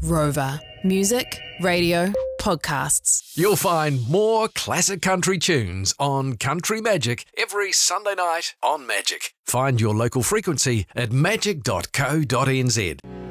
Rover. Music, radio, podcasts. You'll find more classic country tunes on Country Magic every Sunday night on Magic. Find your local frequency at magic.co.nz.